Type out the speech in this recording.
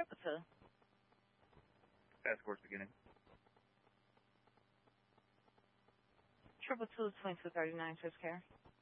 triple two. Task force beginning. 222 2239, first care.